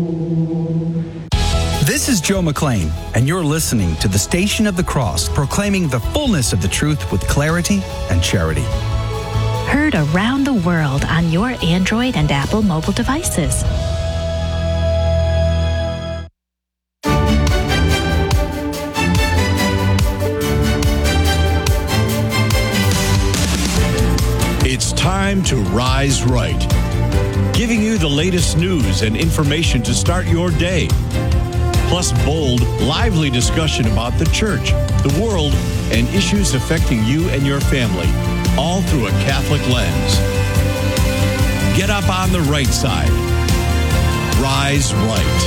This is Joe McLean, and you're listening to the Station of the Cross, proclaiming the fullness of the truth with clarity and charity. Heard around the world on your Android and Apple mobile devices. It's time to Rise Right, giving you the latest news and information to start your day. Plus bold, lively discussion about the church, the world, and issues affecting you and your family, all through a Catholic lens. Get up on the right side. Rise Right.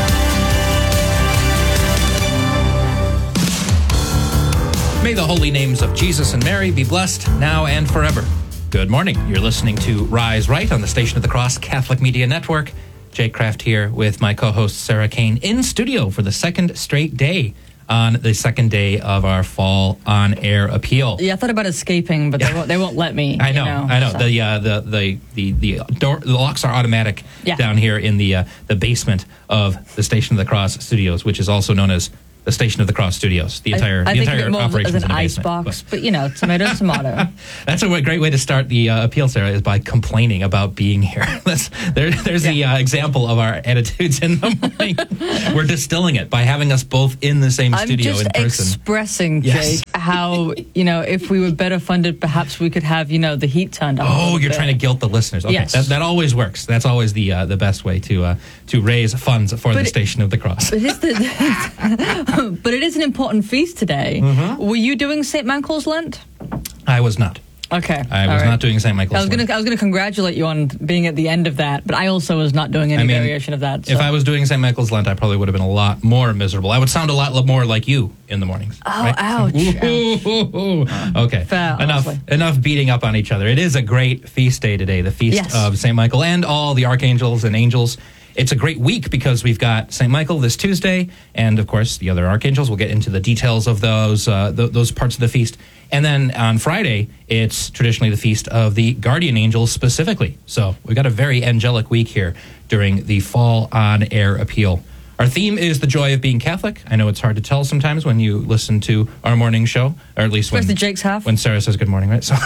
May the holy names of Jesus and Mary be blessed now and forever. Good morning. You're listening to Rise Right on the Station of the Cross Catholic Media Network. Jake Kraft here with my co-host Sarah Kane in studio for the second straight day on the second day of our fall on-air appeal. Yeah, I thought about escaping, but they won't let me. I know. So. The locks are automatic down here in the basement of the Station of the Cross studios, which is also known as the Station of the Cross Studios. The entire operation is an ice box, but tomato. That's a great way to start the appeal, Sarah, is by complaining about being here. There's the example of our attitudes in the morning. We're distilling it by having us both in the same studio in person. I'm just expressing, Jake, how if we were better funded, perhaps we could have the heat turned on. Oh, you're trying to guilt the listeners. Okay, yes. That always works. That's always the best way to raise funds for the Station of the Cross. But it is an important feast today. Mm-hmm. Were you doing St. Michael's Lent? I was not. Okay. I was not doing St. Michael's Lent. I was going to congratulate you on being at the end of that, but I also was not doing any variation of that. So. If I was doing St. Michael's Lent, I probably would have been a lot more miserable. I would sound a lot more like you in the mornings. Oh, right? ouch. Okay. Fair, enough beating up on each other. It is a great feast day today, the Feast of St. Michael and all the archangels and angels. It's a great week because we've got St. Michael this Tuesday, and of course the other archangels. We'll get into the details of those parts of the feast. And then on Friday, it's traditionally the feast of the guardian angels specifically. So we've got a very angelic week here during the Fall on Air appeal. Our theme is the joy of being Catholic. I know it's hard to tell sometimes when you listen to our morning show, or at least when Jake's half. When Sarah says good morning, right? So,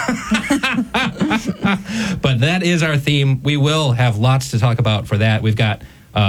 but that is our theme. We will have lots to talk about for that. We've got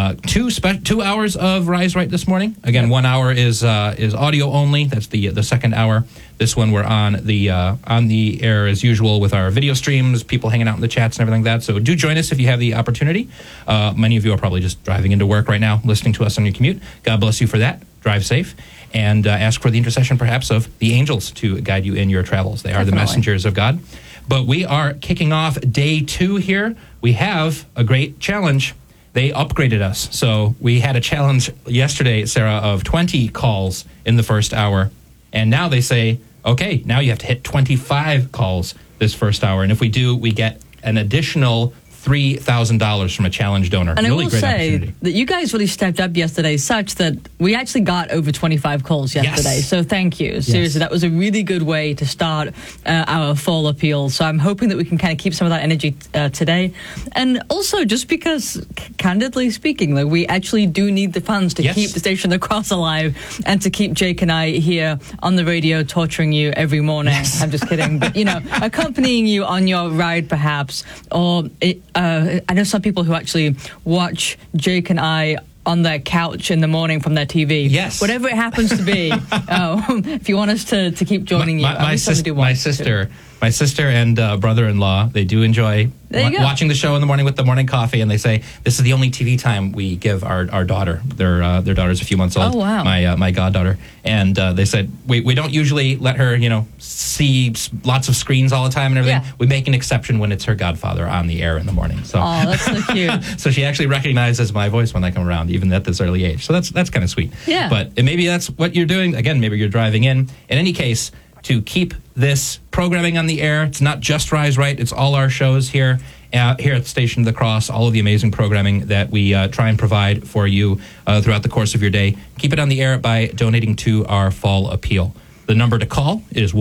2 hours of Rise Right this morning. Again, 1 hour is audio only. That's the second hour. This one we're on the air as usual with our video streams, people hanging out in the chats and everything like that. So do join us if you have the opportunity. Many of you are probably just driving into work right now, listening to us on your commute. God bless you for that. Drive safe. And ask for the intercession, perhaps, of the angels to guide you in your travels. They are the messengers of God. But we are kicking off day 2 here. We have a great challenge. They upgraded us. So we had a challenge yesterday, Sarah, of 20 calls in the first hour. And now they say, okay, now you have to hit 25 calls this first hour. And if we do, we get an additional $3,000 from a challenge donor. And really I will say that you guys really stepped up yesterday such that we actually got over 25 calls yesterday. Yes. So thank you. Seriously, that was a really good way to start our fall appeal. So I'm hoping that we can kind of keep some of that energy today. And also just because, candidly speaking, like, we actually do need the funds to keep the Station of the Cross alive and to keep Jake and I here on the radio torturing you every morning. Yes. I'm just kidding. But, accompanying you on your ride perhaps, or I know some people who actually watch Jake and I on their couch in the morning from their TV. Yes. Whatever it happens to be. If you want us to keep joining you. My sister and brother-in-law, they do enjoy watching the show in the morning with the morning coffee, and they say this is the only TV time we give our daughter. Their daughter's a few months old. Oh, wow. My goddaughter. And they said, we don't usually let her, see lots of screens all the time and everything. Yeah. We make an exception when it's her godfather on the air in the morning. So, that's so cute. So she actually recognizes my voice when I come around, even at this early age. So that's kind of sweet. Yeah. But maybe that's what you're doing. Again, maybe you're driving in. In any case, to keep this programming on the air, it's not just Rise Right, it's all our shows here at the Station of the Cross, all of the amazing programming that we try and provide for you throughout the course of your day. Keep it on the air by donating to our fall appeal. The number to call is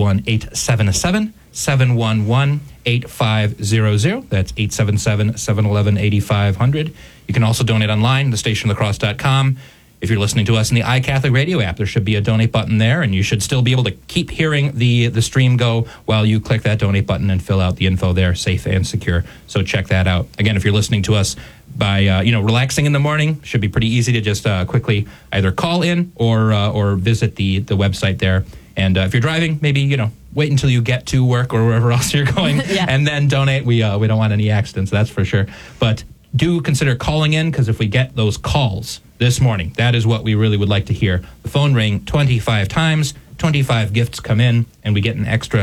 1-877-711-8500. That's 877-711-8500. You can also donate online, thestationofthecross.com. If you're listening to us in the iCatholic Radio app, there should be a donate button there, and you should still be able to keep hearing the stream go while you click that donate button and fill out the info there, safe and secure. So check that out. Again, if you're listening to us by relaxing in the morning, should be pretty easy to just quickly either call in or visit the website there. And if you're driving, maybe wait until you get to work or wherever else you're going, and then donate. We don't want any accidents, that's for sure. But do consider calling in, because if we get those calls this morning, that is what we really would like to hear. The phone ring 25 times, 25 gifts come in, and we get an extra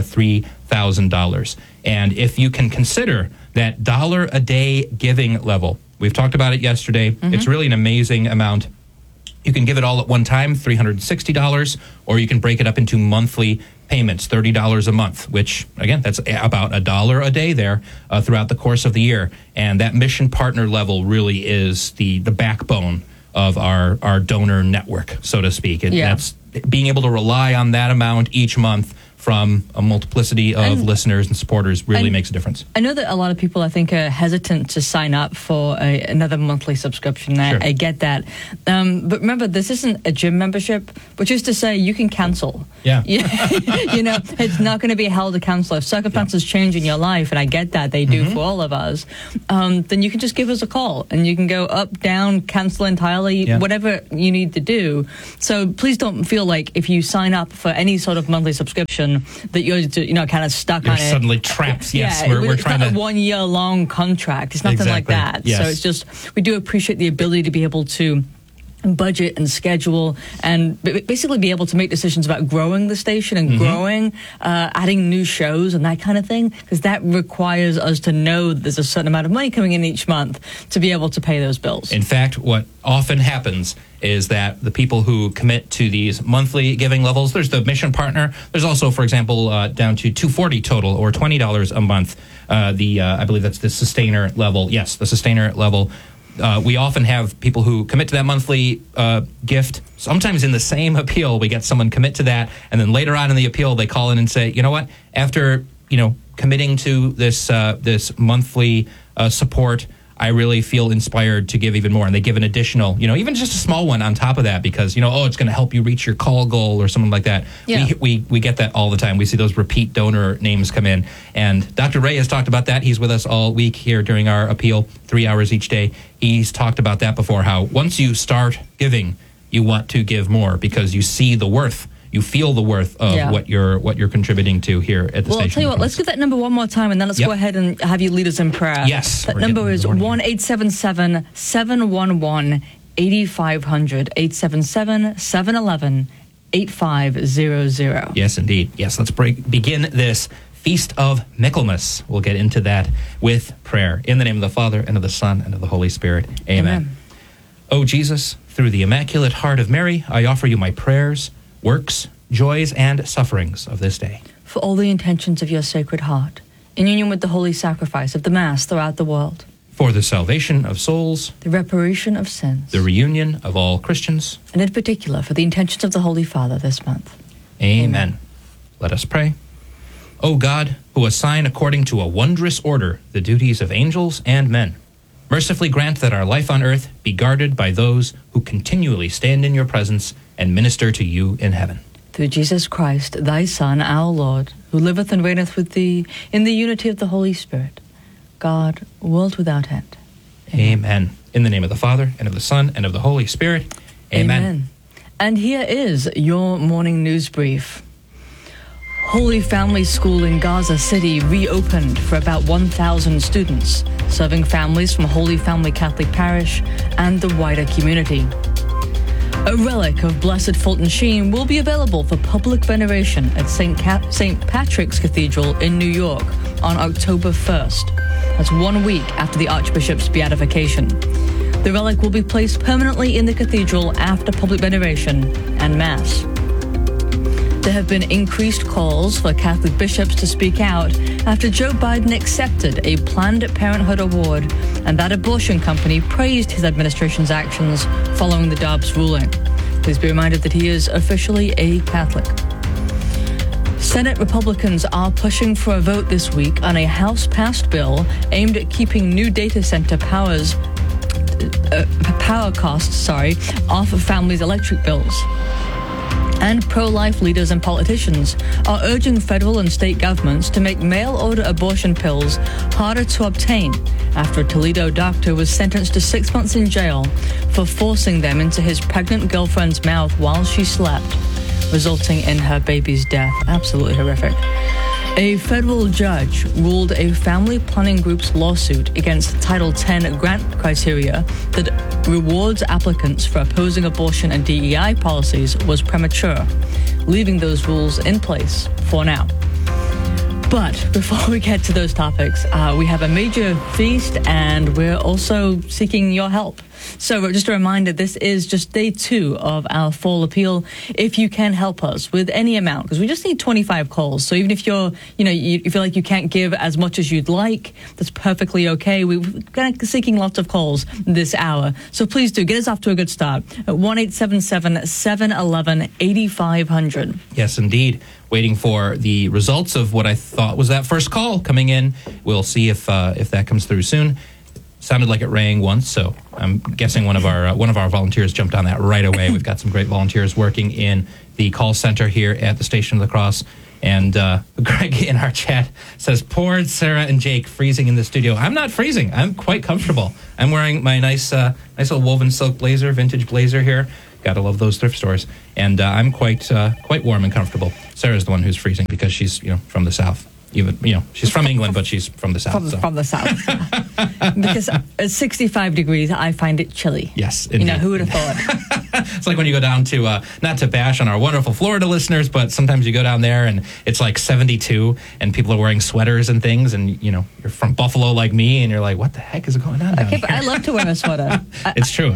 $3,000. And if you can consider that $1 a day giving level, we've talked about it yesterday. Mm-hmm. It's really an amazing amount. You can give it all at one time, $360, or you can break it up into monthly payments, $30 a month, which, again, that's about $1 a day there throughout the course of the year. And that mission partner level really is the backbone of our donor network, so to speak. That's being able to rely on that amount each month from a multiplicity of listeners and supporters really makes a difference. I know that a lot of people, I think, are hesitant to sign up for another monthly subscription. Sure. I get that. But remember, this isn't a gym membership, which is to say you can cancel. Yeah. It's not going to be held to cancel. If circumstances change in your life, and I get that, they do for all of us, then you can just give us a call, and you can go up, down, cancel entirely, whatever you need to do. So please don't feel like if you sign up for any sort of monthly subscription that you're kind of stuck on it. You're suddenly trapped. Yes, we're trying to. It's not a 1 year long contract. It's nothing like that. Yes. So it's just, we do appreciate the ability to be able to budget and schedule and basically be able to make decisions about growing the station and growing, adding new shows and that kind of thing, because that requires us to know that there's a certain amount of money coming in each month to be able to pay those bills. In fact, what often happens is that the people who commit to these monthly giving levels, there's the mission partner. There's also, for example, down to $240 total or $20 a month. I believe that's the sustainer level. Yes, the sustainer level. We often have people who commit to that monthly gift. Sometimes in the same appeal, we get someone commit to that, and then later on in the appeal, they call in and say, you know what, after committing to this monthly support, I really feel inspired to give even more. And they give an additional, even just a small one on top of that because, it's going to help you reach your call goal or something like that. Yeah. We get that all the time. We see those repeat donor names come in. And Dr. Ray has talked about that. He's with us all week here during our appeal, 3 hours each day. He's talked about that before, how once you start giving, you want to give more because you see the worth. You feel the worth of what you're contributing to here at the station. Well, I'll tell you what, let's get that number one more time, and then let's go ahead and have you lead us in prayer. Yes. That number is 1-877-711-8500, 877-711-8500. Yes, indeed. Yes, let's begin this Feast of Michaelmas. We'll get into that with prayer. In the name of the Father, and of the Son, and of the Holy Spirit. Amen. O Jesus, through the Immaculate Heart of Mary, I offer you my prayers, works, joys, and sufferings of this day. For all the intentions of your Sacred Heart, in union with the holy sacrifice of the Mass throughout the world. For the salvation of souls, the reparation of sins, the reunion of all Christians, and in particular for the intentions of the Holy Father this month. Amen. Let us pray. O God, who assign according to a wondrous order the duties of angels and men, mercifully grant that our life on earth be guarded by those who continually stand in your presence and minister to you in heaven. Through Jesus Christ, thy Son, our Lord, who liveth and reigneth with thee in the unity of the Holy Spirit, God, world without end. Amen. In the name of the Father, and of the Son, and of the Holy Spirit. Amen. And here is your morning news brief. Holy Family School in Gaza City reopened for about 1,000 students, serving families from Holy Family Catholic Parish and the wider community. A relic of Blessed Fulton Sheen will be available for public veneration at St. Patrick's Cathedral in New York on October 1st. That's 1 week after the Archbishop's beatification. The relic will be placed permanently in the cathedral after public veneration and Mass. There have been increased calls for Catholic bishops to speak out after Joe Biden accepted a Planned Parenthood award, and that abortion company praised his administration's actions following the Dobbs ruling. Please be reminded that he is officially a Catholic. Senate Republicans are pushing for a vote this week on a House-passed bill aimed at keeping new data center powers costs off families' electric bills. And pro-life leaders and politicians are urging federal and state governments to make mail-order abortion pills harder to obtain after a Toledo doctor was sentenced to 6 months in jail for forcing them into his pregnant girlfriend's mouth while she slept, resulting in her baby's death. Absolutely horrific. A federal judge ruled a family planning group's lawsuit against Title X grant criteria that rewards applicants for opposing abortion and DEI policies was premature, leaving those rules in place for now. But before we get to those topics, we have a major feast and we're also seeking your help. So just a reminder, this is just day 2 of our fall appeal. If you can help us with any amount, because we just need 25 calls. So even if you feel like you can't give as much as you'd like, that's perfectly okay. We're seeking lots of calls this hour. So please do get us off to a good start at 1-877-711-8500. Yes, indeed. Waiting for the results of what I thought was that first call coming in. We'll see if that comes through soon. Sounded like it rang once, so I'm guessing one of our volunteers jumped on that right away. We've got some great volunteers working in the call center here at the Station of the Cross. And Greg in our chat says, poor Sarah and Jake freezing in the studio. I'm not freezing. I'm quite comfortable. I'm wearing my nice little woven silk blazer, vintage blazer here. Gotta love those thrift stores. And I'm quite warm and comfortable. Sarah's the one who's freezing because she's from the South. Even she's from England, but she's from the South. From the South. Because at 65 degrees, I find it chilly. Yes, indeed. Who would have thought? It's like when you go down to, not to bash on our wonderful Florida listeners, but sometimes you go down there and it's like 72 and people are wearing sweaters and things and, you're from Buffalo like me and you're like, what the heck is going on down here? But I love to wear a sweater. It's true.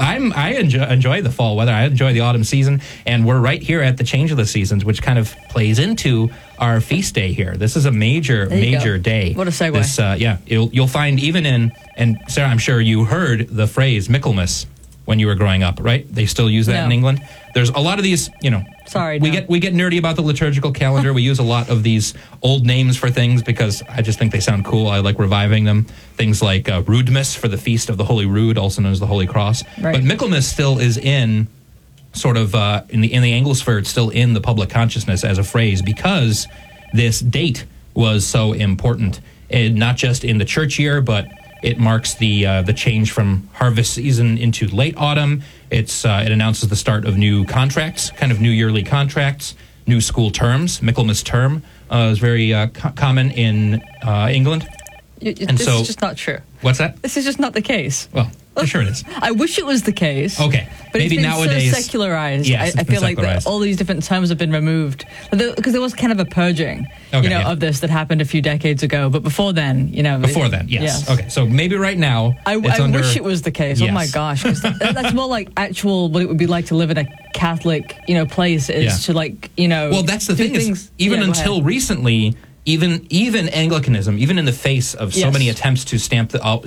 I enjoy the fall weather. I enjoy the autumn season. And we're right here at the change of the seasons, which kind of plays into our feast day here. This is a major day. What a segue. You'll find even in, and Sarah, I'm sure you heard the phrase Michaelmas when you were growing up, right? They still use that in England. There's a lot of these, Sorry, we get nerdy about the liturgical calendar. We use a lot of these old names for things because I just think they sound cool. I like reviving them. Things like Roodmas for the Feast of the Holy Rood, also known as the Holy Cross. Right. But Michaelmas still is in sort of in the Anglosphere, it's still in the public consciousness as a phrase because this date was so important, and not just in the church year, but it marks the change from harvest season into late autumn. It announces the start of new contracts, kind of new yearly contracts, new school terms. Michaelmas term is very common in England. This is just not true. What's that? This is just not the case. Well, I'm sure it is. I wish it was the case. Okay. But maybe it's been nowadays, so secularized. Yes, I feel like all these different terms have been removed. Because there was kind of a purging, of this that happened a few decades ago. But before then, Before then, yes. Okay, so maybe right now, I wish it was the case. Yes. Oh my gosh. That's more like what it would be like to live in a Catholic, place is to Well, that's the thing is, even until recently, even Anglicanism, even in the face of so many attempts to stamp out,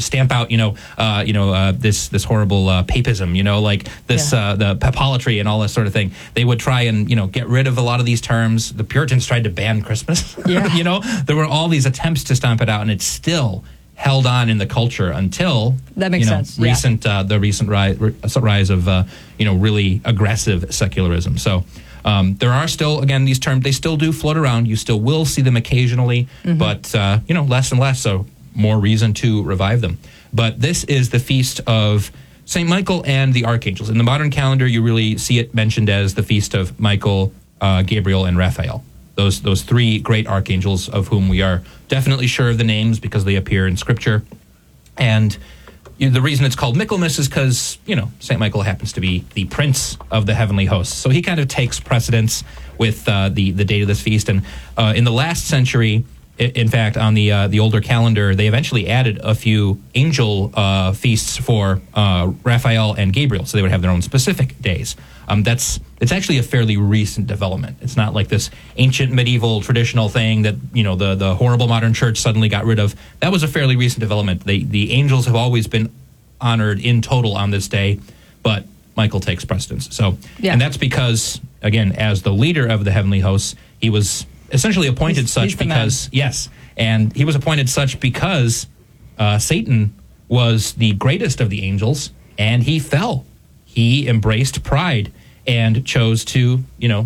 this horrible papism, the papolatry and all that sort of thing, they would try and get rid of a lot of these terms. The Puritans tried to ban Christmas. Yeah. There were all these attempts to stamp it out, and it's still held on in the culture until that makes sense. The recent rise of really aggressive secularism. So. There are still, again, these terms, they still do float around. You still will see them occasionally, but, less and less, so more reason to revive them. But this is the feast of St. Michael and the Archangels. In the modern calendar, you really see it mentioned as the feast of Michael, Gabriel, and Raphael. Those three great archangels of whom we are definitely sure of the names because they appear in Scripture. And the reason it's called Michaelmas is because, St. Michael happens to be the prince of the heavenly hosts. So he kind of takes precedence with the date of this feast. And in the last century, in fact, on the older calendar, they eventually added a few angel feasts for Raphael and Gabriel. So they would have their own specific days. It's actually a fairly recent development. It's not like this ancient medieval traditional thing that the horrible modern church suddenly got rid of. That was a fairly recent development. The angels have always been honored in total on this day, but Michael takes precedence. So, and that's because, again, as the leader of the heavenly hosts, he was essentially appointed such because and he was appointed such because Satan was the greatest of the angels, and he fell. He embraced pride and chose to,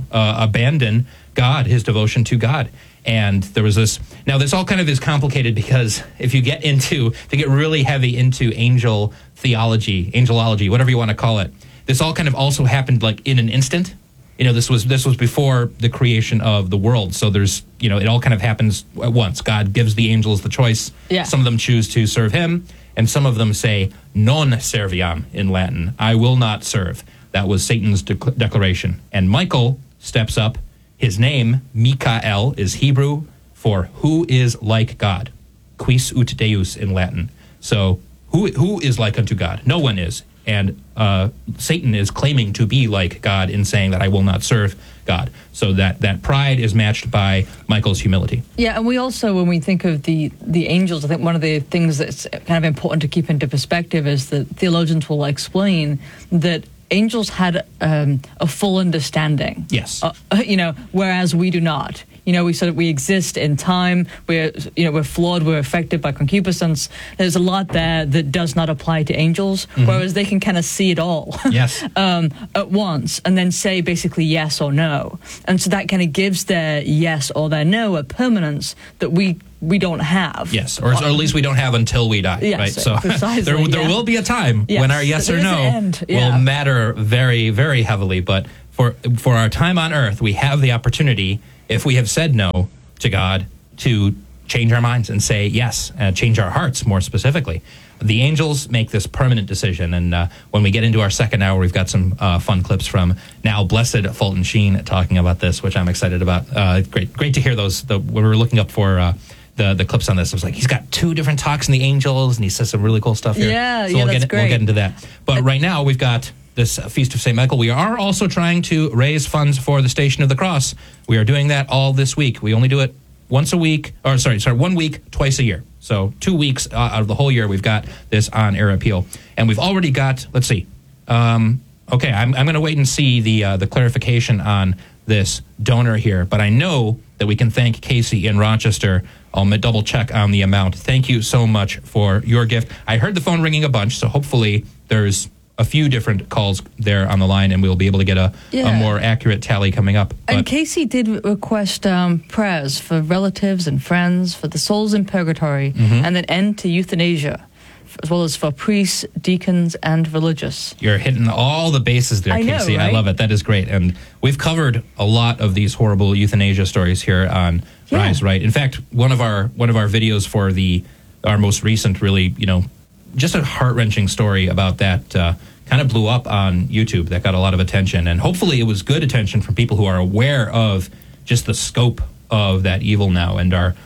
abandon God, his devotion to God. And there was this. Now, this all kind of is complicated because if you get really heavy into angel theology, angelology, whatever you want to call it, this all kind of also happened like in an instant. This was before the creation of the world. So there's, it all kind of happens at once. God gives the angels the choice. Yeah. Some of them choose to serve him, and some of them say non serviam in Latin. I will not serve. That was Satan's declaration. And Michael steps up. His name, Mikael, is Hebrew for who is like God. Quis ut Deus in Latin. So who is like unto God? No one is. And Satan is claiming to be like God in saying that I will not serve God. So that pride is matched by Michael's humility. Yeah, and we also, when we think of the angels, I think one of the things that's kind of important to keep into perspective is that theologians will explain that angels had a full understanding. Yes. Whereas we do not. We said that we exist in time. We're flawed. We're affected by concupiscence. There's a lot there that does not apply to angels, whereas they can kind of see it all. Yes. At once, and then say basically yes or no. And so that kind of gives their yes or their no a permanence that we don't have. Yes, or at least we don't have until we die, yes, right? So precisely, there will be a time when our yes or no will matter very, very heavily. But for our time on earth, we have the opportunity, if we have said no to God, to change our minds and say yes, change our hearts more specifically. The angels make this permanent decision, and when we get into our second hour, we've got some fun clips from now Blessed Fulton Sheen talking about this, which I'm excited about. Great to hear those. When we were looking up for the clips on this, I was like, he's got 2 different talks in the angels, and he says some really cool stuff here. Yeah, so that's great. We'll get into that. But right now, we've got this Feast of St. Michael. We are also trying to raise funds for the Station of the Cross. We are doing that all this week. We only do it 1 week, twice a year. So 2 weeks out of the whole year, we've got this on-air appeal. And we've already got, let's see. I'm going to wait and see the clarification on this donor here. But I know that we can thank Casey in Rochester. I'll double check on the amount. Thank you so much for your gift. I heard the phone ringing a bunch, so hopefully there's a few different calls there on the line, and we'll be able to get a more accurate tally coming up. And Casey did request prayers for relatives and friends, for the souls in purgatory, and an end to euthanasia, as well as for priests, deacons, and religious. You're hitting all the bases there, Casey. Know, right? I love it. That is great. And we've covered a lot of these horrible euthanasia stories here on Rise Right. In fact, one of our videos for our most recent, really, just a heart-wrenching story about that kind of blew up on YouTube. That got a lot of attention, and hopefully it was good attention from people who are aware of just the scope of that evil now and are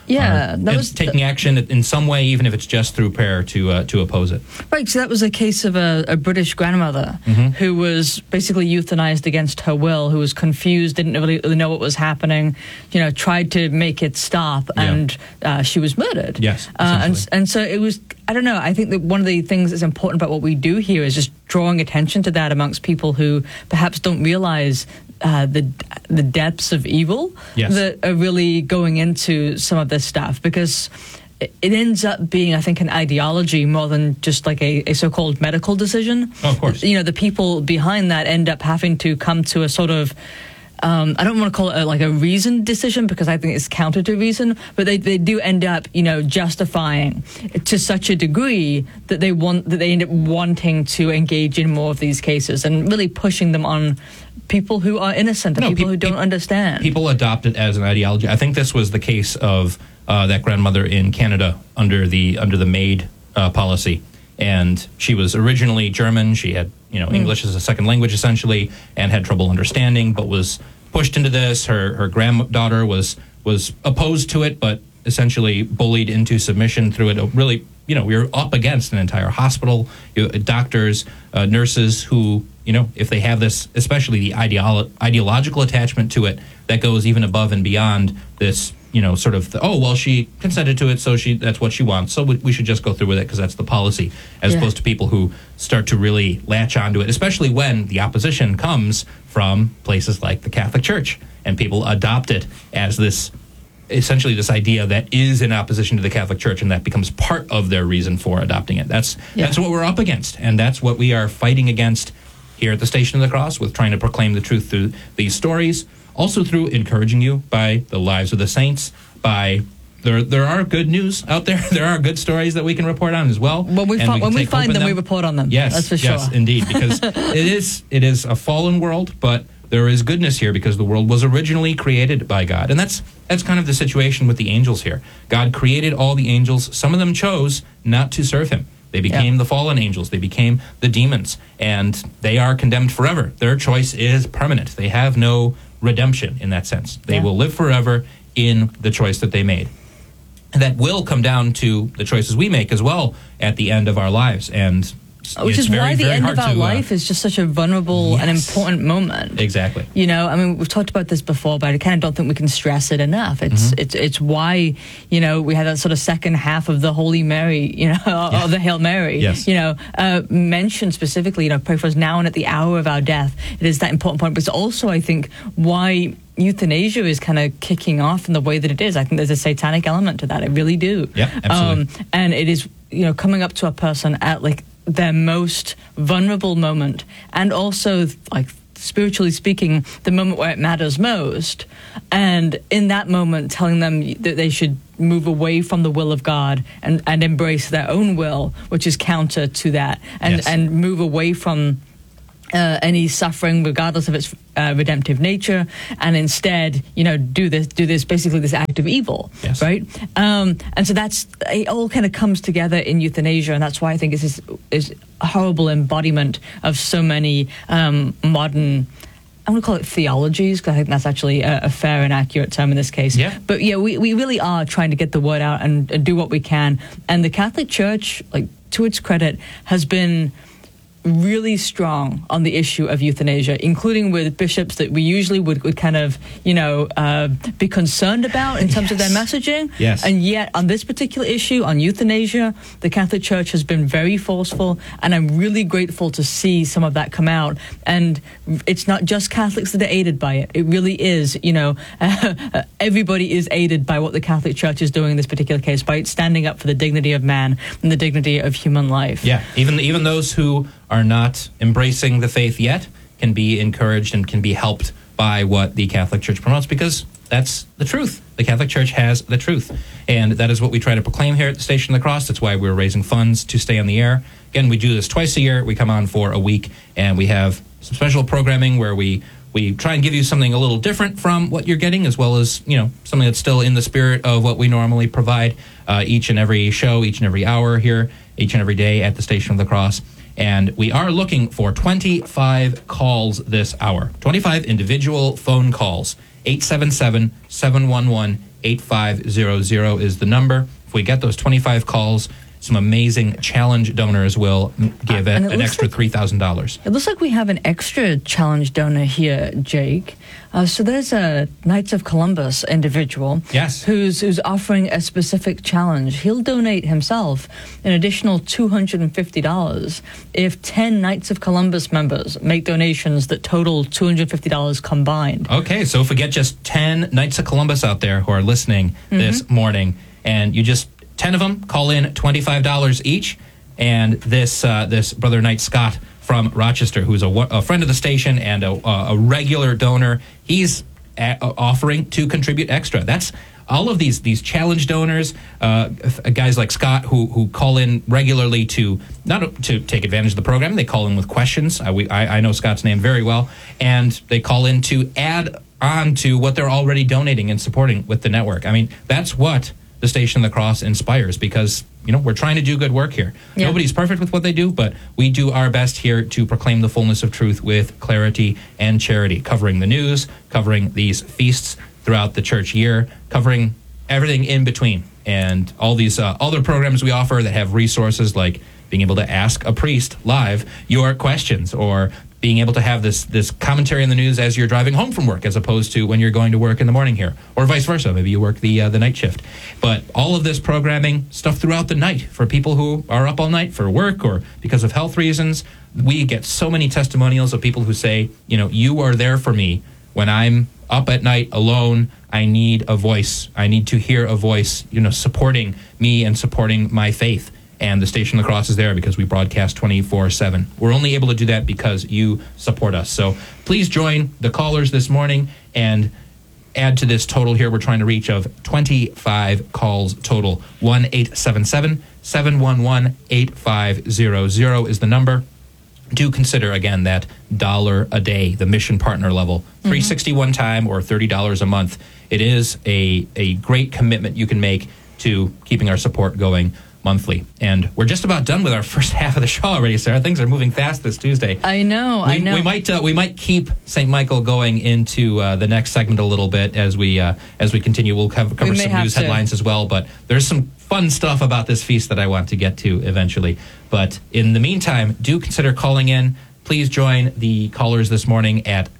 taking action in some way, even if it's just through prayer, to oppose it. Right, so that was a case of a British grandmother who was basically euthanized against her will, who was confused, didn't really know what was happening, tried to make it stop, and she was murdered. Yes, and so it was, I don't know, I think that one of the things that's important about what we do here is just drawing attention to that amongst people who perhaps don't realize the depths of evil that are really going into some of this stuff, because it ends up being, I think, an ideology more than just like a so-called medical decision. Oh, of course. The people behind that end up having to come to a sort of I don't want to call it a reasoned decision, because I think it's counter to reason, but they do end up, justifying to such a degree that they end up wanting to engage in more of these cases and really pushing them on people who are innocent and people who don't understand. People adopt it as an ideology. I think this was the case of that grandmother in Canada under the MAID policy. And she was originally German. She had, English as a second language, essentially, and had trouble understanding, but was pushed into this. Her granddaughter was opposed to it, but essentially bullied into submission through it. Really, we were up against an entire hospital, doctors, nurses who, if they have this, especially the ideological attachment to it, that goes even above and beyond this, sort of, she consented to it, so that's what she wants, so we should just go through with it because that's the policy, as opposed to people who start to really latch onto it, especially when the opposition comes from places like the Catholic Church, and people adopt it as this essentially this idea that is in opposition to the Catholic Church, and that becomes part of their reason for adopting it. That's what we're up against, and that's what we are fighting against here at the Station of the Cross, with trying to proclaim the truth through these stories, also through encouraging you by the lives of the saints, by there are good news out there. There are good stories that we can report on as well. When we find them, we report on them. Yes, that's for sure. Yes, indeed, because it is a fallen world, but there is goodness here because the world was originally created by God. And that's kind of the situation with the angels here. God created all the angels. Some of them chose not to serve him. They became the fallen angels. They became the demons. And they are condemned forever. Their choice is permanent. They have no redemption in that sense. They will live forever in the choice that they made. And that will come down to the choices we make as well at the end of our lives. And which is why the end of our life is just such a vulnerable and important moment. Exactly. You know, I mean, we've talked about this before, but I kind of don't think we can stress it enough. It's why, you know, we had that sort of second half of the Holy Mary, you know, or the Hail Mary, you know, mentioned specifically, you know, pray for us now and at the hour of our death. It is that important point. But it's also, I think, why euthanasia is kind of kicking off in the way that it is. I think there's a satanic element to that. I really do. Yeah, absolutely. And it is, you know, coming up to a person at like their most vulnerable moment, and also like spiritually speaking, the moment where it matters most, and in that moment telling them that they should move away from the will of God and embrace their own will, which is counter to that, and move away from any suffering, regardless of its redemptive nature, and instead, you know, do this basically this act of evil, right? And so it all kind of comes together in euthanasia, and that's why I think it's this a horrible embodiment of so many modern, I'm going to call it theologies, because I think that's actually a fair and accurate term in this case. Yeah. But yeah, we really are trying to get the word out and do what we can. And the Catholic Church, like, to its credit, has been really strong on the issue of euthanasia, including with bishops that we usually would kind of, you know, be concerned about in terms of their messaging. Yes. And yet, on this particular issue, on euthanasia, the Catholic Church has been very forceful, and I'm really grateful to see some of that come out. And it's not just Catholics that are aided by it. It really is, you know, everybody is aided by what the Catholic Church is doing in this particular case, by standing up for the dignity of man and the dignity of human life. Yeah, even those who are not embracing the faith yet can be encouraged and can be helped by what the Catholic Church promotes, because that's the truth. The Catholic Church has the truth, and that is what we try to proclaim here at the Station of the Cross. That's why we're raising funds to stay on the air. Again, we do this twice a year. We come on for a week, and we have some special programming where we try and give you something a little different from what you're getting, as well as, you know, something that's still in the spirit of what we normally provide each and every show, each and every hour here, each and every day at the Station of the Cross. And we are looking for 25 calls this hour. 25 individual phone calls. 877-711-8500 is the number. If we get those 25 calls, some amazing challenge donors will give an extra $3,000. It looks like we have an extra challenge donor here, Jake. So there's a Knights of Columbus individual who's offering a specific challenge. He'll donate himself an additional $250 if 10 Knights of Columbus members make donations that total $250 combined. Okay, so if we get just 10 Knights of Columbus out there who are listening this morning, and you just 10 of them call in $25 each, and this Brother Knight Scott from Rochester, who's a friend of the station and a regular donor, he's offering to contribute extra. That's all of these challenge donors, guys like Scott who call in regularly to not to take advantage of the program. They call in with questions. I know Scott's name very well, and they call in to add on to what they're already donating and supporting with the network. I mean, that's what the Station of the Cross inspires, because, you know, we're trying to do good work here. Yeah. Nobody's perfect with what they do, but we do our best here to proclaim the fullness of truth with clarity and charity, covering the news, covering these feasts throughout the church year, covering everything in between, and all these other programs we offer that have resources like being able to ask a priest live your questions, or being able to have this commentary on the news as you're driving home from work, as opposed to when you're going to work in the morning here, or vice versa. Maybe you work the night shift. But all of this programming, stuff throughout the night for people who are up all night for work or because of health reasons. We get so many testimonials of people who say, you know, you are there for me when I'm up at night alone, I need a voice. I need to hear a voice, supporting me and supporting my faith. And the Station of the Cross is there because we broadcast 24/7. We're only able to do that because you support us. So please join the callers this morning and add to this total here we're trying to reach of 25 calls total. 1-877-711-8500 is the number. Do consider, again, that $1 a day, the mission partner level, $360 one time or $30 a month. It is a great commitment you can make to keeping our support going monthly. And we're just about done with our first half of the show already, Sarah. Things are moving fast this Tuesday. I know. We might keep St. Michael going into the next segment a little bit as we continue. We'll cover some news headlines as well, but there's some fun stuff about this feast that I want to get to eventually. But in the meantime, do consider calling in. Please join the callers this morning at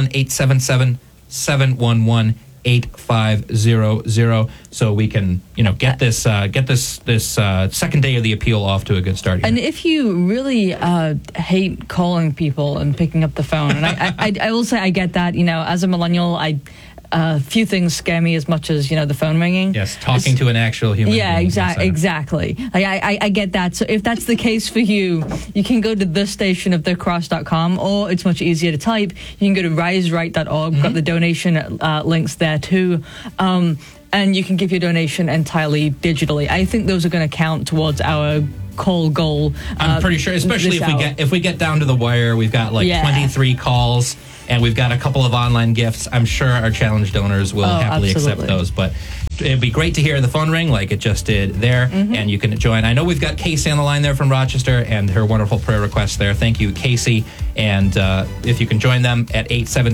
1-877-711-8500 so we can get this second day of the appeal off to a good start here. And if you really hate calling people and picking up the phone, and I will say I get that, as a millennial, a few things scare me as much as the phone ringing. Yes, talking to an actual human being. Exactly. I get that. So if that's the case for you, you can go to thestationofthecross.com, or it's much easier to type. You can go to riseright.org. We've got the donation links there too. And you can give your donation entirely digitally. I think those are going to count towards our call goal. I'm pretty sure, especially if we get down to the wire, we've got 23 calls. And we've got a couple of online gifts. I'm sure our challenge donors will happily accept those. But it'd be great to hear the phone ring like it just did there. And you can join. I know we've got Casey on the line there from Rochester and her wonderful prayer requests there. Thank you, Casey. And if you can join them at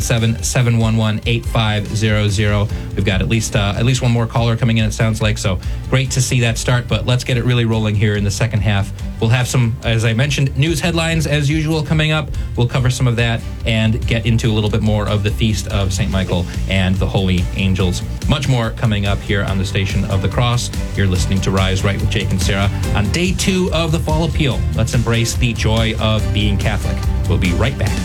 877-711-8500. We've got at least one more caller coming in, it sounds like. So great to see that start. But let's get it really rolling here in the second half. We'll have some, as I mentioned, news headlines as usual coming up. We'll cover some of that and get into a little bit more of the Feast of St. Michael and the Holy Angels. Much more coming up here on the Station of the Cross. You're listening to Rise Right with Jake and Sarah on day 2 of the Fall Appeal. Let's embrace the joy of being Catholic. We'll be right back.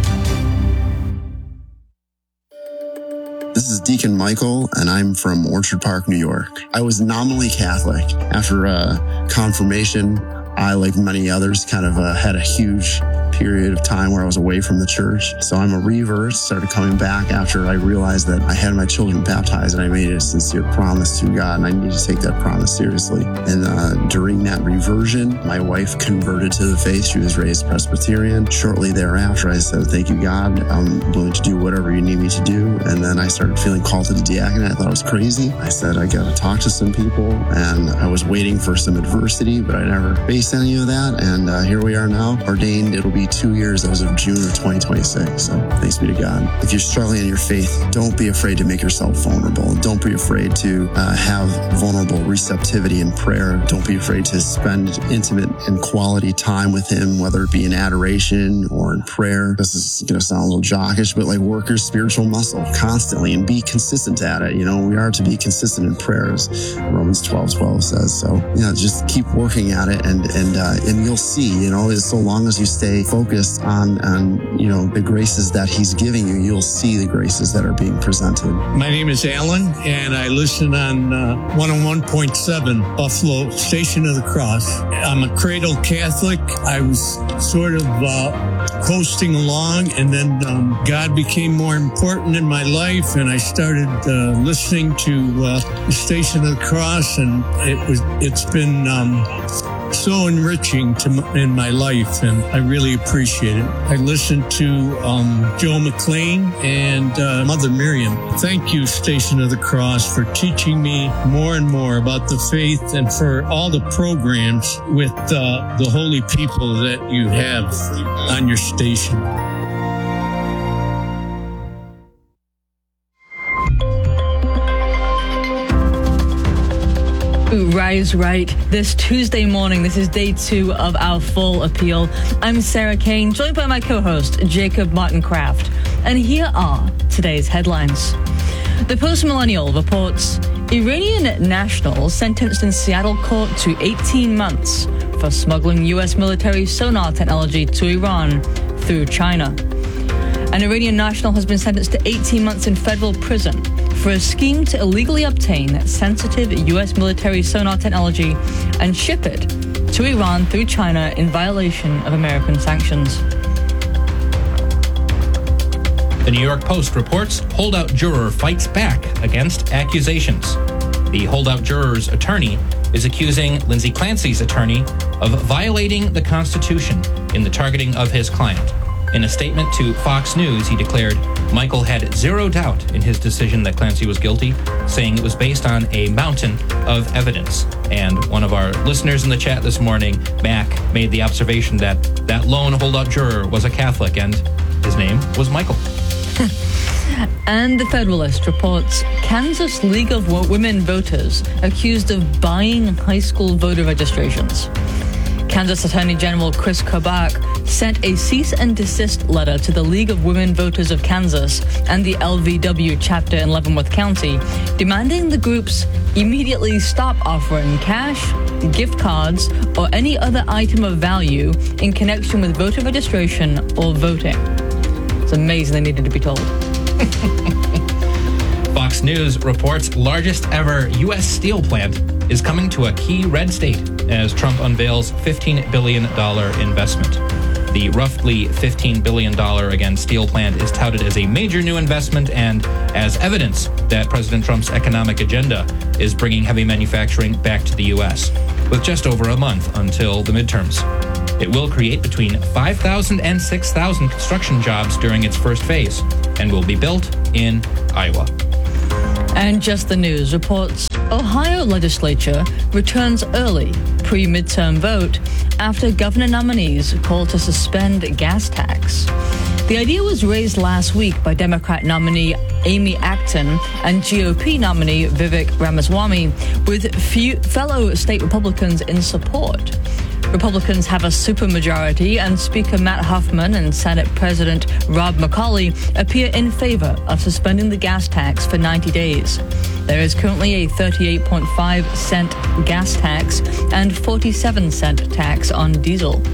This is Deacon Michael, and I'm from Orchard Park, New York. I was nominally Catholic. After confirmation, I, like many others, kind of had a huge period of time where I was away from the church. So I'm a revert, started coming back after I realized that I had my children baptized and I made a sincere promise to God, and I need to take that promise seriously. And during that reversion, my wife converted to the faith. She was raised Presbyterian. Shortly thereafter, I said, thank you, God. I'm willing to do whatever you need me to do. And then I started feeling called to the diaconate. I thought I was crazy. I said, I got to talk to some people. And I was waiting for some adversity, but I never faced any of that. And here we are now, ordained. It'll be 2 years as of June of 2026. So thanks be to God. If you're struggling in your faith, don't be afraid to make yourself vulnerable. Don't be afraid to have vulnerable receptivity in prayer. Don't be afraid to spend intimate and quality time with Him, whether it be in adoration or in prayer. This is going to sound a little jockish, but work your spiritual muscle constantly and be consistent at it. We are to be consistent in prayers. Romans 12:12 says. So, just keep working at it and you'll see, so long as you stay focused on the graces that He's giving you, you'll see the graces that are being presented. My name is Alan, and I listen on 101.7 Buffalo Station of the Cross. I'm a cradle Catholic. I was sort of coasting along, and then God became more important in my life, and I started listening to the Station of the Cross, and it's been so enriching in my life, and I really appreciate it. I listened to Joe McLean and Mother Miriam. Thank you, Station of the Cross, for teaching me more and more about the faith, and for all the programs with the holy people that you have on your station. Rise Right this Tuesday morning. This is day 2 of our Fall Appeal. I'm Sarah Kane, joined by my co-host, Jacob Martin Kraft. And here are today's headlines. The Post-Millennial reports Iranian nationals sentenced in Seattle court to 18 months for smuggling U.S. military sonar technology to Iran through China. An Iranian national has been sentenced to 18 months in federal prison for a scheme to illegally obtain sensitive U.S. military sonar technology and ship it to Iran through China in violation of American sanctions. The New York Post reports holdout juror fights back against accusations. The holdout juror's attorney is accusing Lindsay Clancy's attorney of violating the Constitution in the targeting of his client. In a statement to Fox News, he declared Michael had zero doubt in his decision that Clancy was guilty, saying it was based on a mountain of evidence. And one of our listeners in the chat this morning, Mac, made the observation that that lone holdout juror was a Catholic, and his name was Michael. And the Federalist reports Kansas League of Women voters accused of buying high school voter registrations. Kansas Attorney General Chris Kobach sent a cease and desist letter to the League of Women Voters of Kansas and the LVW chapter in Leavenworth County, demanding the groups immediately stop offering cash, gift cards, or any other item of value in connection with voter registration or voting. It's amazing they needed to be told. Fox News reports largest ever U.S. steel plant is coming to a key red state as Trump unveils $15 billion investment. The roughly $15 billion, again, steel plant is touted as a major new investment and as evidence that President Trump's economic agenda is bringing heavy manufacturing back to the U.S., with just over a month until the midterms. It will create between 5,000 and 6,000 construction jobs during its first phase and will be built in Iowa. And Just the News reports Ohio legislature returns early pre-midterm vote after governor nominees call to suspend gas tax. The idea was raised last week by Democrat nominee Amy Acton and GOP nominee Vivek Ramaswamy, with fellow state Republicans in support. Republicans have a supermajority, and Speaker Matt Huffman and Senate President Rob McCauley appear in favor of suspending the gas tax for 90 days. There is currently a 38.5-cent gas tax and 47-cent tax on diesel.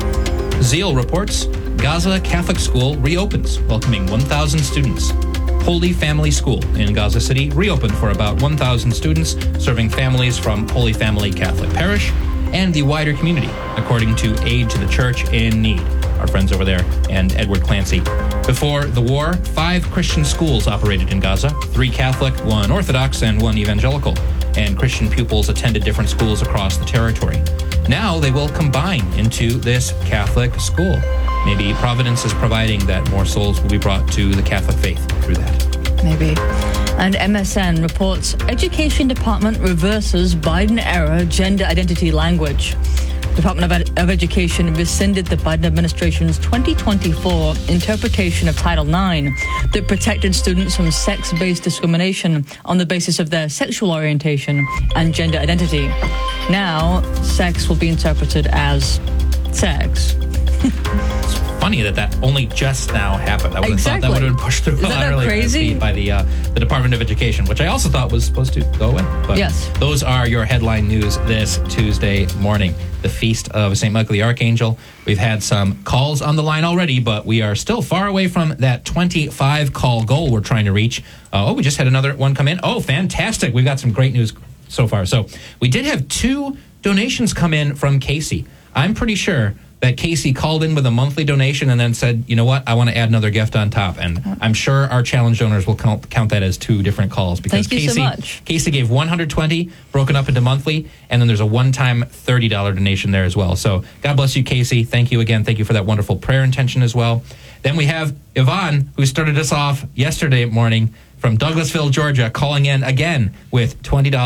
Zeal reports Gaza Catholic School reopens, welcoming 1,000 students. Holy Family School in Gaza City reopened for about 1,000 students, serving families from Holy Family Catholic Parish and the wider community, according to Aid to the Church in Need, our friends over there, and Edward Clancy. Before the war, 5 Christian schools operated in Gaza, 3 Catholic, 1 Orthodox, and 1 Evangelical, and Christian pupils attended different schools across the territory. Now they will combine into this Catholic school. Maybe Providence is providing that more souls will be brought to the Catholic faith through that. Maybe. And MSN reports Education Department reverses Biden-era gender identity language. Department of Education rescinded the Biden administration's 2024 interpretation of Title IX that protected students from sex-based discrimination on the basis of their sexual orientation and gender identity. Now, sex will be interpreted as sex. It's funny that only just now happened. I would have thought that would have been pushed through Isn't that earlier crazy? by the Department of Education, which I also thought was supposed to go away. But yes. Those are your headline news this Tuesday morning. The Feast of St. Michael the Archangel. We've had some calls on the line already, but we are still far away from that 25 call goal we're trying to reach. We just had another one come in. Oh, fantastic. We've got some great news so far. So we did have 2 donations come in from Casey. I'm pretty sure that Casey called in with a monthly donation and then said, you know what, I want to add another gift on top. And I'm sure our challenge donors will count that as 2 different calls. Because Thank you so much. Casey gave $120 broken up into monthly, and then there's a one-time $30 donation there as well. So God bless you, Casey. Thank you again. Thank you for that wonderful prayer intention as well. Then we have Yvonne, who started us off yesterday morning from Douglasville, Georgia, calling in again with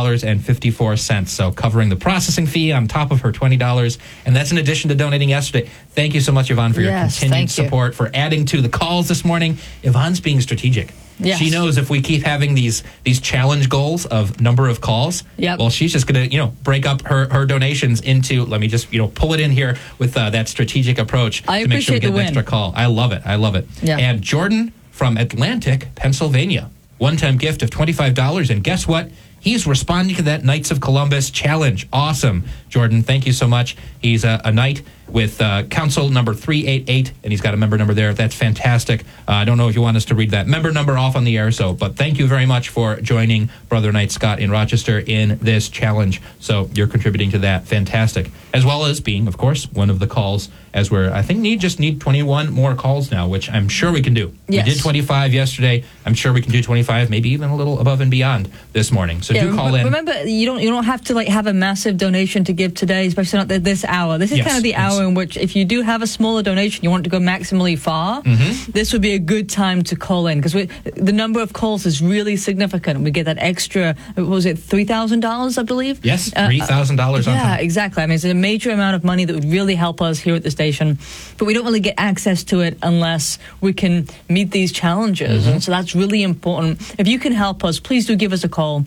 $20.54. So covering the processing fee on top of her $20. And that's in addition to donating yesterday. Thank you so much, Yvonne, for your continued support, for adding to the calls this morning. Yvonne's being strategic. Yes. She knows if we keep having these challenge goals of number of calls, well, she's just going to, break up her donations into, let me just, pull it in here with that strategic approach to make sure we get an extra call. I love it. I love it. Yeah. And Jordan from Atlantic, Pennsylvania. One-time gift of $25. And guess what? He's responding to that Knights of Columbus challenge. Awesome. Jordan, thank you so much. He's a knight with Council number 388, and he's got a member number there. That's fantastic. I don't know if you want us to read that member number off on the air, but thank you very much for joining Brother Knight Scott in Rochester in this challenge. So you're contributing to that. Fantastic. As well as being, of course, one of the calls, as we're, I think, need 21 more calls now, which I'm sure we can do. Yes. We did 25 yesterday. I'm sure we can do 25, maybe even a little above and beyond this morning. So do call in. Remember, you don't have to have a massive donation to give today, especially not this hour. This is kind of the hour in which, if you do have a smaller donation, you want to go maximally far, this would be a good time to call in, because the number of calls is really significant. We get that extra, what was it, $3,000, I believe? Yes, $3,000 on time. Yeah, exactly. I mean, it's a major amount of money that would really help us here at the station, but we don't really get access to it unless we can meet these challenges. And so that's really important. If you can help us, please do give us a call.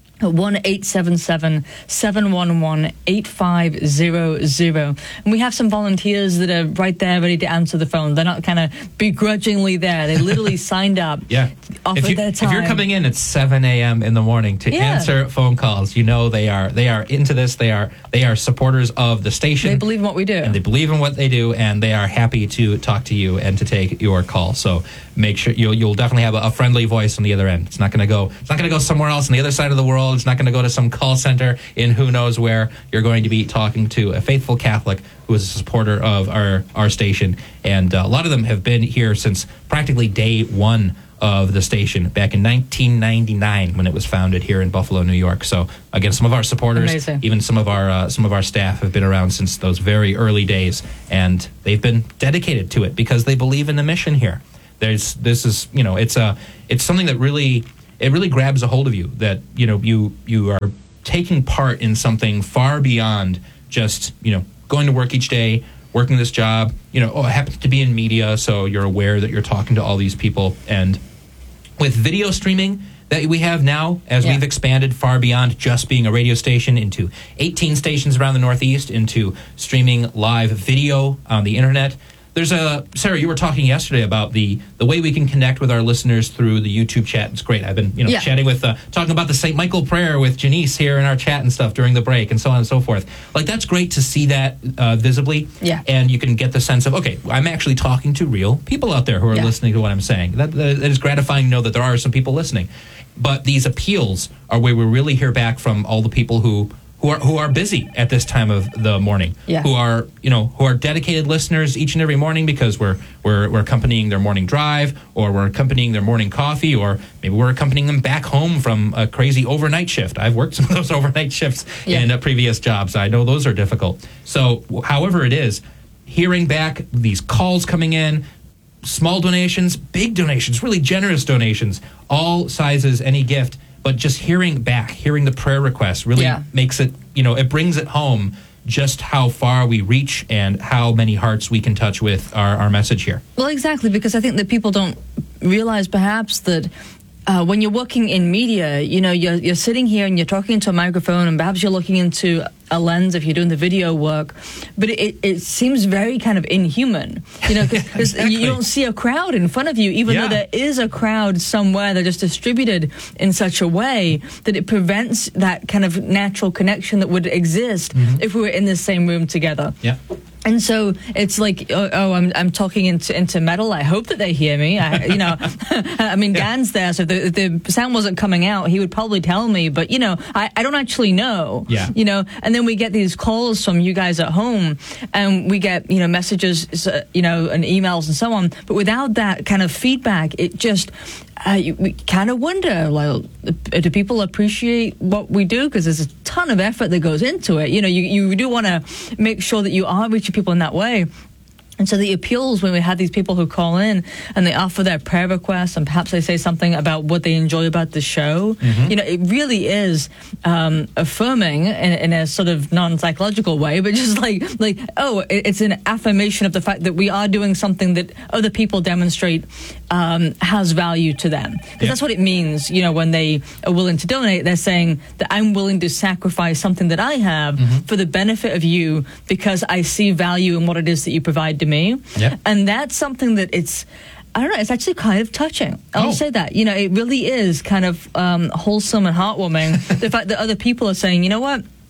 1-877-711-8500. And we have some volunteers that are right there ready to answer the phone. They're not kind of begrudgingly there. They literally signed up. Offered their time. If you're coming in at 7 a.m. in the morning to answer phone calls, you know they are into this. They are supporters of the station. They believe in what we do. And they believe in what they do, and they are happy to talk to you and to take your call. So make sure you'll definitely have a friendly voice on the other end. It's not going to go somewhere else on the other side of the world. It's not going to go to some call center in who knows where. You're going to be talking to a faithful Catholic who is a supporter of our station. And a lot of them have been here since practically day one of the station back in 1999 when it was founded here in Buffalo, New York. So again, some of our supporters, Amazing. even some of our staff have been around since those very early days, and they've been dedicated to it because they believe in the mission here. It's something that really grabs a hold of you, that you are taking part in something far beyond just going to work each day, working this job. I happen to be in media, so you're aware that you're talking to all these people. And with video streaming that we have now, as we've expanded far beyond just being a radio station into 18 stations around the Northeast, into streaming live video on the internet. There's Sarah, you were talking yesterday about the way we can connect with our listeners through the YouTube chat. It's great. I've been chatting with, talking about the St. Michael prayer with Janice here in our chat and stuff during the break and so on and so forth. That's great to see that visibly. Yeah. And you can get the sense of, okay, I'm actually talking to real people out there who are listening to what I'm saying. That is gratifying to know that there are some people listening. But these appeals are where we really hear back from all the people who are busy at this time of the morning, who are dedicated listeners each and every morning because we're accompanying their morning drive, or we're accompanying their morning coffee, or maybe we're accompanying them back home from a crazy overnight shift. I've worked some of those overnight shifts in previous jobs. I know those are difficult. So however it is, hearing back these calls coming in, small donations, big donations, really generous donations, all sizes, any gift. But just hearing the prayer requests really makes it, it brings it home just how far we reach and how many hearts we can touch with our message here. Well, exactly, because I think that people don't realize perhaps that when you're working in media, you're sitting here and you're talking into a microphone, and perhaps you're looking into a lens if you're doing the video work, but it seems very kind of inhuman, because exactly. You don't see a crowd in front of you, even though there is a crowd somewhere. They're just distributed in such a way that it prevents that kind of natural connection that would exist if we were in the same room together. Yeah. And so it's like, I'm talking into metal. I hope that they hear me. I mean, Dan's there, so if the sound wasn't coming out, he would probably tell me. But I don't actually know. Yeah. And then we get these calls from you guys at home, and we get messages, and emails and so on. But without that kind of feedback, it just we kind of wonder, do people appreciate what we do? Because there's a ton of effort that goes into it. You do want to make sure that you are reaching people in that way. And so the appeals, when we have these people who call in and they offer their prayer requests, and perhaps they say something about what they enjoy about the show, it really is affirming in a sort of non-psychological way, but just it's an affirmation of the fact that we are doing something that other people demonstrate has value to them. Because that's what it means, when they are willing to donate. They're saying that I'm willing to sacrifice something that I have for the benefit of you, because I see value in what it is that you provide to me. And that's something that it's actually kind of touching. I'll say that. It really is kind of wholesome and heartwarming. The fact that other people are saying, you know what?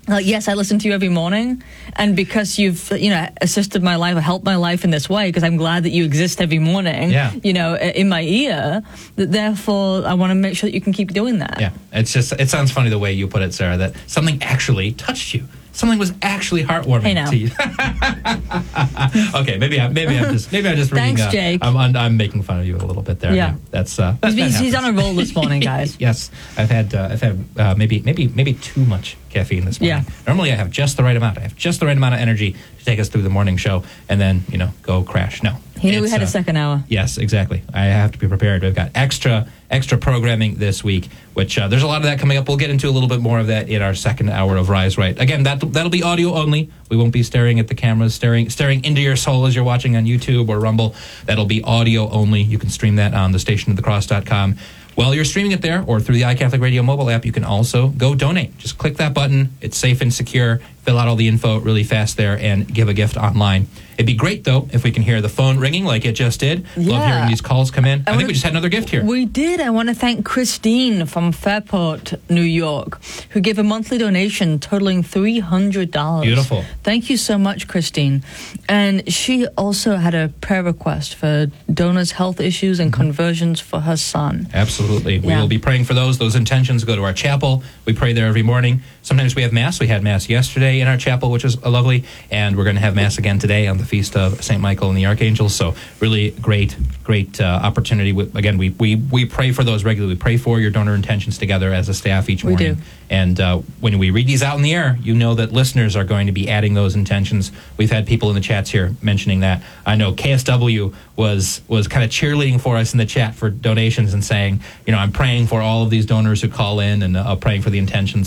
Yes, I listen to you every morning, and because you've, assisted my life or helped my life in this way, because I'm glad that you exist every morning, in my ear, that therefore I want to make sure that you can keep doing that. Yeah, it sounds funny the way you put it, Sarah, that something actually touched you. Something was actually heartwarming to you. Okay, maybe I'm just reading. Thanks, Jake. I'm making fun of you a little bit there. Yeah, that's he's on a roll this morning, guys. Yes, I've had maybe too much caffeine this morning. Yeah. Normally I have just the right amount. I have just the right amount of energy to take us through the morning show, and then go crash. No, he knew we had a second hour. Yes, exactly. I have to be prepared. We've got extra programming this week, which there's a lot of that coming up. We'll get into a little bit more of that in our second hour of Rise Right. Again, that'll be audio only. We won't be staring at the cameras, staring into your soul as you're watching on YouTube or Rumble. That'll be audio only. You can stream that on thestationofthecross.com. While you're streaming it there or through the iCatholic Radio mobile app, you can also go donate. Just click that button. It's safe and secure. Fill out all the info really fast there and give a gift online. It'd be great, though, if we can hear the phone ringing like it just did. Yeah. Love hearing these calls come in. I think we just had another gift here. We did. I want to thank Christine from Fairport, New York, who gave a monthly donation totaling $300. Beautiful. Thank you so much, Christine. And she also had a prayer request for donors' health issues and conversions for her son. Absolutely. We Yeah. will be praying for those. Those intentions go to our chapel. We pray there every morning. Sometimes we have Mass. We had Mass yesterday in our chapel, which is lovely. And we're going to have Mass again today on the Feast of St. Michael and the Archangels. So really great opportunity. Again, we pray for those regularly. We pray for your donor intentions together as a staff each morning. We do. And when we read these out in the air, you know that listeners are going to be adding those intentions. We've had people in the chats here mentioning that. I know KSW was kind of cheerleading for us in the chat for donations and saying, I'm praying for all of these donors who call in and praying for the intentions.